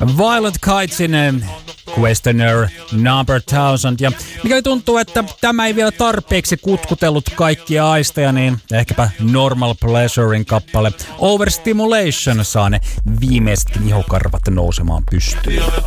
Violet Kitesin Questioner Number 1000. Ja mikäli tuntuu, että tämä ei vielä tarpeeksi kutkutellut kaikkia aisteja, niin ehkäpä Normal Pleasurein kappale Overstimulation saa ne viimeisetkin ihokarvat nousemaan pystyyn.